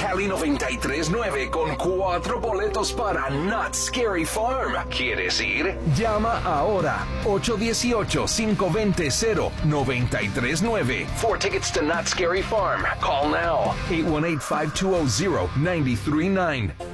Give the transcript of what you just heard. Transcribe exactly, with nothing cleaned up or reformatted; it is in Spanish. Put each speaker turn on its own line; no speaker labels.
Cali noventa y tres nueve con cuatro boletos para Not Scary Farm. ¿Quieres ir? Llama ahora ocho uno ocho, cinco dos cero, cero nueve tres nueve. For tickets to Not Scary Farm, call now eight one eight, five two zero, zero nine three nine.